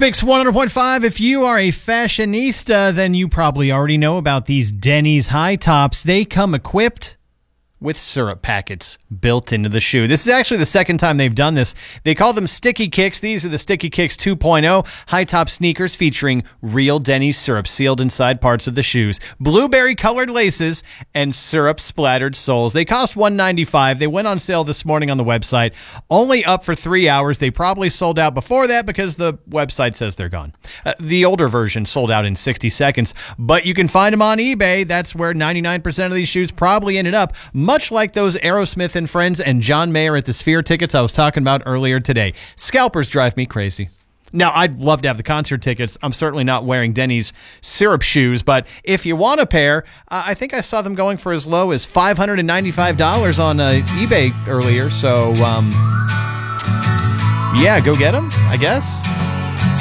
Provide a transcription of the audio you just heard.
Mix 100.5. If you are a fashionista, then you probably already know about these Denny's high tops. They come equipped with syrup packets built into the shoe. This is actually the second time they've done this. They call them Sticky Kicks. These are the Sticky Kicks 2.0 high-top sneakers featuring real Denny's syrup sealed inside parts of the shoes, blueberry-colored laces, and syrup-splattered soles. They cost $195. They went on sale this morning on the website. Only up for 3 hours. They probably sold out before that because the website says they're gone. The older version sold out in 60 seconds, but you can find them on eBay. That's where 99% of these shoes probably ended up, much like those Aerosmith and Friends and John Mayer at the Sphere tickets I was talking about earlier today. Scalpers drive me crazy. Now, I'd love to have the concert tickets. I'm certainly not wearing Denny's syrup shoes, but if you want a pair, I think I saw them going for as low as $595 on eBay earlier. So, yeah, go get them, I guess.